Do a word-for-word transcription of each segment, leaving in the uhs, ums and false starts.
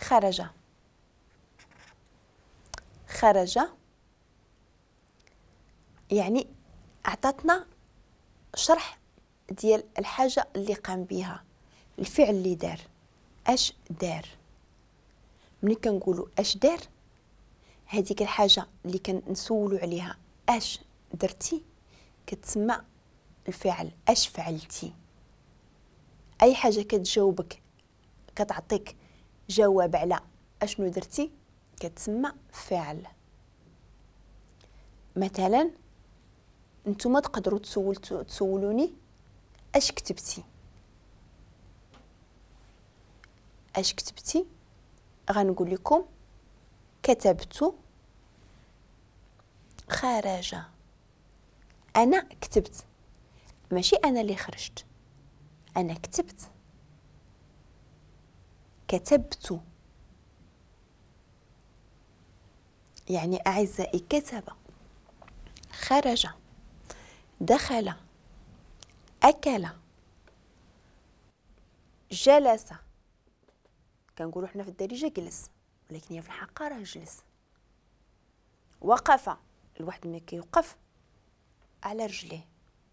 خرج. خرج يعني أعطتنا شرح ديال الحاجة اللي قام بها، الفعل اللي دار. اش دار؟ ملي كنقولوا اش دار، هذيك الحاجة اللي كنسولوا عليها اش درتي كتسمى الفعل. اش فعلتي؟ اي حاجة كتجاوبك كتعطيك جواب على اشنو درتي كتسمى فعل. مثلا نتوما تقدروا تسول تسولوني اش كتبتي؟ اش كتبتي؟ غنقول لكم كتبت خرج. انا كتبت، ماشي انا اللي خرجت، انا كتبت. كتبت يعني اعزائي كتب، خرج، دخل، اكل، جلس. كنقولوا حنا في الدارجه جلس، ولكن هي في الحقيقه راه جلس. وقف، الواحد ملي كيوقف على رجليه.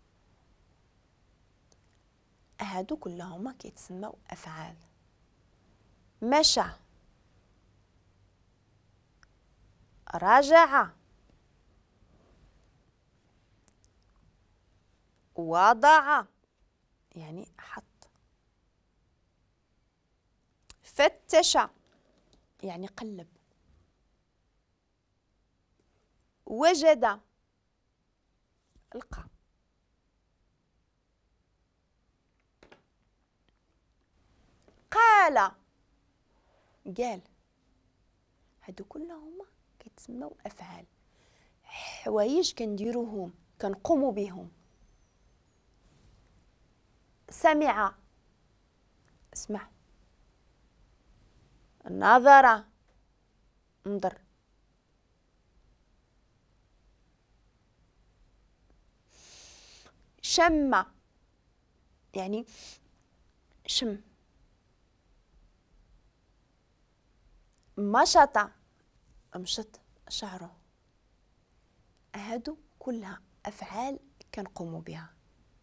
هادو كلهما كيتسموا افعال. مشى، رجع، وضع يعني حط، فتش يعني قلب، وجد لقى. قال قال. هادو كلهما كيتسموا افعال، حوايج كنديروهم كنقوموا بهم. سمع، اسمع. نظر، انظر. شم يعني شم. مشط، مشط شعره. هادو كلها افعال كنقوموا بها.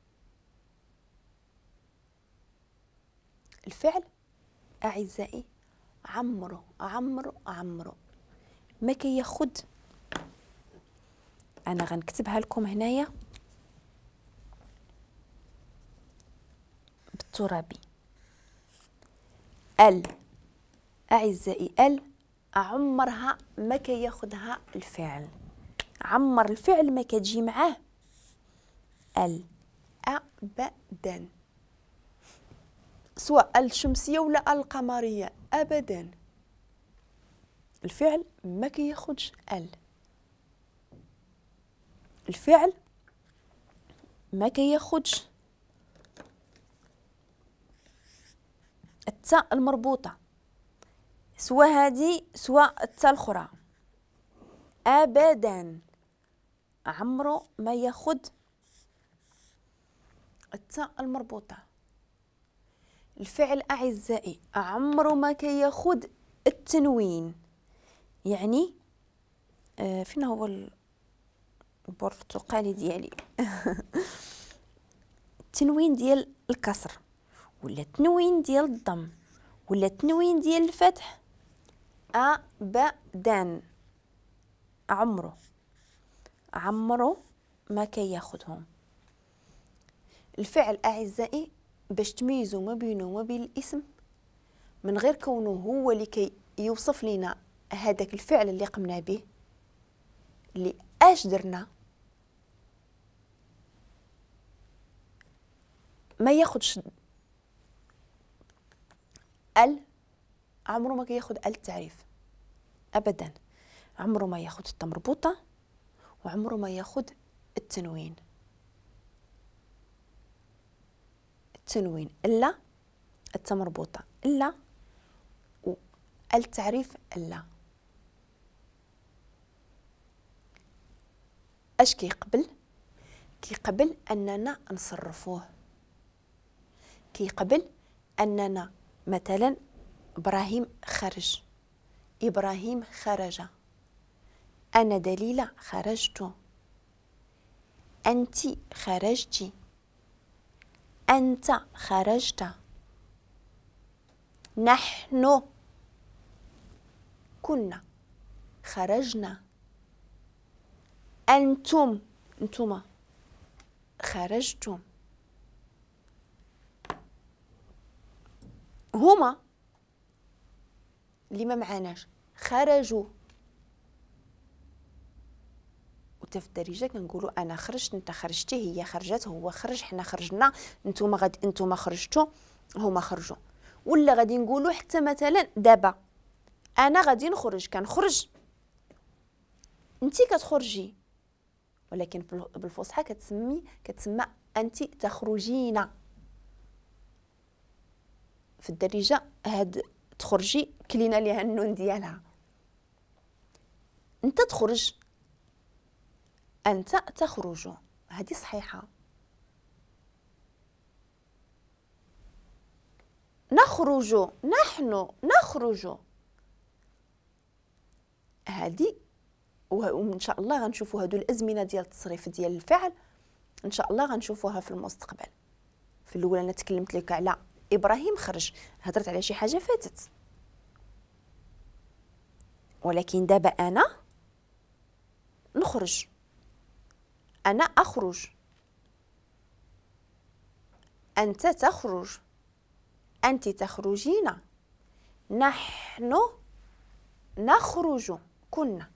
الفعل اعزائي عمرو عمرو عمرو ما كياخد. انا غنكتبها لكم هنايا بالترابي. ال اعزائي ال عمرها ما كياخدها الفعل. عمر الفعل ما كتجي معاه ال ابدا، سواء الشمسيه ولا القمريه، ابدا. الفعل ما كياخدش ال. الفعل ما كياخدش التاء المربوطه، سواء هذه سواء التاء الاخرى، ابدا. عمرو ما ياخد التاء المربوطه. الفعل اعزائي عمرو ما كياخد التنوين. يعني آه فين هو البرتقالي ديالي؟ التنوين ديال الكسر، ولا التنوين ديال الضم، ولا التنوين ديال الفتح، ابدا. عمرو عمرو ما كياخدهم. الفعل اعزائي باش تميزوا ما بينه وما بين الاسم، من غير كونه هو اللي كي يوصف لنا هذاك الفعل اللي قمنا به، اللي اش درنا، ما ياخدش ال. عمره ما كياخد ال التعريف ابدا. عمره ما ياخد التاء مربوطه، وعمره ما ياخد التنوين. التنوين الا، التاء مربوطه الا، التعريف الا. اش كيقبل؟ كيقبل اننا نصرفوه. كيقبل اننا مثلا إبراهيم خرج، إبراهيم خرج، أنا دليلة خرجت، أنت خرجت، أنت خرجت، نحن كنا خرجنا، أنتم أنتما خرجتم، هما اللي ما معناش خرجوا. وتا في الدارجه كنقولوا انا خرجت، انت خرجتي، هي خرجت، هو خرج، حنا خرجنا، نتوما غادي نتوما خرجتوا، هما خرجوا. ولا غادي نقولوا حتى مثلا دابا انا غادي نخرج، كنخرج، انت كتخرجي، ولكن بالفصحى كتسمي كتسمى انت تخرجين. في الدارجه هاد تخرجي كلينا ليها النون ديالها، انت تخرج، انت تخرج، هذه صحيحه. نخرج، نحن نخرج، هذه وان شاء الله غنشوفوا هادو الازمنه ديال التصريف ديال الفعل ان شاء الله غنشوفوها في المستقبل. في الاول انا تكلمت لك على ابراهيم خرج، هضرت على شي حاجه فاتت، ولكن دابا انا نخرج، انا اخرج، انت تخرج، انت تخرجين، نحن نخرج، كنا.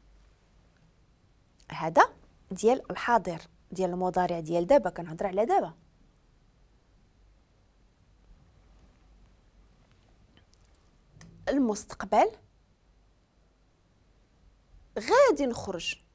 هذا ديال الحاضر، ديال المضارع ديال دابا، كنهضر على دابا. المستقبل غادي نخرج،